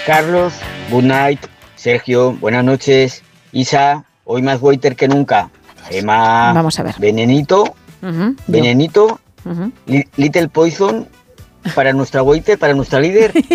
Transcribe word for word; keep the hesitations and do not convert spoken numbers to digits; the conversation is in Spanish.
Carlos, good night. Sergio, buenas noches. Isa, hoy más waiter que nunca. Gemma, Vamos a ver. Venenito, Uh-huh, Venenito, uh-huh. li- Little Poison para nuestra waiter, para nuestra líder.